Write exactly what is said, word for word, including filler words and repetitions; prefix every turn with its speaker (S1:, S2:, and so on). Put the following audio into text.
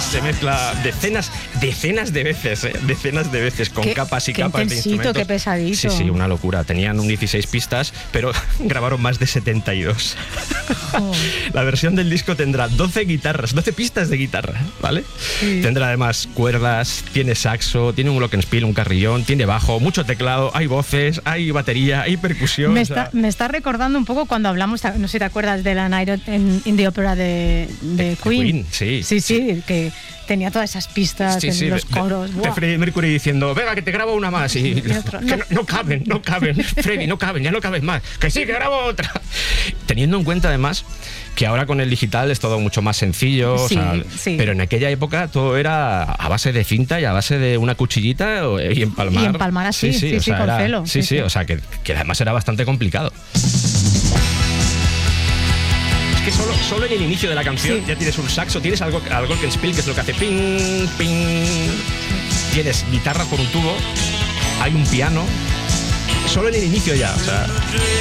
S1: se mezcla decenas, decenas de veces, ¿eh? decenas de veces, con
S2: qué,
S1: capas y
S2: qué
S1: capas de
S2: intensito,
S1: instrumentos.
S2: qué pesadito.
S1: Sí, sí, una locura. Tenían un dieciséis pistas, pero grabaron más de setenta y dos.
S2: Oh.
S1: La versión del disco tendrá doce guitarras, doce pistas de guitarra, ¿vale?
S2: Sí.
S1: Tendrá además cuerdas, tiene saxo, tiene un glockenspiel, un carrillón, tiene bajo, mucho teclado, hay voces, hay batería, hay percusión.
S2: Me
S1: o sea,
S2: está, me está recordando un poco cuando hablamos, no sé si te acuerdas de la Night in, in the Opera de, de
S1: de
S2: Queen.
S1: Queen, sí.
S2: Sí, sí, que tenía todas esas pistas,
S1: Sí,
S2: en
S1: sí,
S2: los
S1: de,
S2: coros.
S1: de, de
S2: ¡buah!
S1: Freddie Mercury diciendo, venga, que te grabo una más. Y,
S2: Y otro,
S1: que
S2: no.
S1: no, no caben, no caben. Freddy, no caben, ya no caben más. Que sí, que grabo otra. Teniendo en cuenta además que ahora con el digital es todo mucho más sencillo,
S2: Sí,
S1: o sea,
S2: sí.
S1: pero en aquella época todo era a base de cinta y a base de una cuchillita o- y empalmar.
S2: Y empalmar así, sí, sí,
S1: o sea,
S2: con
S1: era-
S2: celo,
S1: Sí,
S2: sí,
S1: sí,
S2: sí.
S1: o sea, que, que además era bastante complicado. Es que solo, solo en el inicio de la canción
S2: Sí.
S1: ya tienes un saxo, tienes algo, algo que spiel, que es lo que hace ping, ping. Tienes guitarra por un tubo, hay un piano, solo en el inicio ya, o sea.